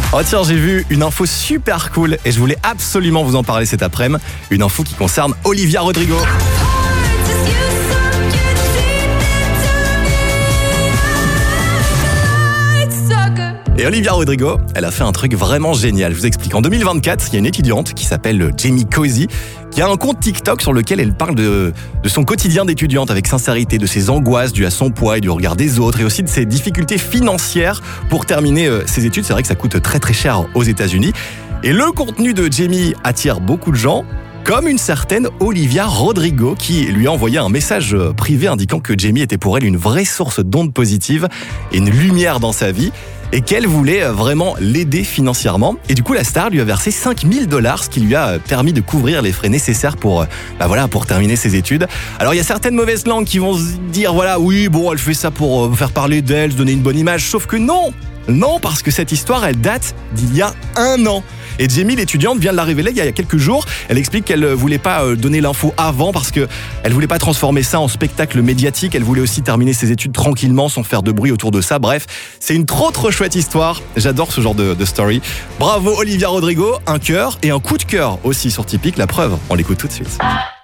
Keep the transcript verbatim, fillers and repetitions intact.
Oh tiens, j'ai vu une info super cool et je voulais absolument vous en parler cet après-midi. Une info qui concerne Olivia Rodrigo. Et Olivia Rodrigo, elle a fait un truc vraiment génial. Je vous explique. En deux mille vingt-quatre, il y a une étudiante qui s'appelle Jamie Cozy qui a un compte TikTok sur lequel elle parle de, de son quotidien d'étudiante avec sincérité, de ses angoisses dues à son poids et du regard des autres et aussi de ses difficultés financières pour terminer euh, ses études. C'est vrai que ça coûte très très cher aux États-Unis. Et le contenu de Jamie attire beaucoup de gens, comme une certaine Olivia Rodrigo qui lui a envoyé un message privé indiquant que Jamie était pour elle une vraie source d'ondes positives et une lumière dans sa vie et qu'elle voulait vraiment l'aider financièrement. Et du coup, la star lui a versé cinq mille dollars, ce qui lui a permis de couvrir les frais nécessaires pour, bah voilà, pour terminer ses études. Alors, il y a certaines mauvaises langues qui vont se dire, voilà, oui, bon, elle fait ça pour faire parler d'elle, se donner une bonne image, sauf que non, non, parce que cette histoire, elle date d'il y a un an. Et Jamie, l'étudiante, vient de la révéler il y a quelques jours. Elle explique qu'elle voulait pas donner l'info avant parce que elle voulait pas transformer ça en spectacle médiatique. Elle voulait aussi terminer ses études tranquillement sans faire de bruit autour de ça. Bref, c'est une trop trop chouette histoire. J'adore ce genre de, de story. Bravo Olivia Rodrigo, un cœur et un coup de cœur aussi sur Tipeee. La preuve, on l'écoute tout de suite.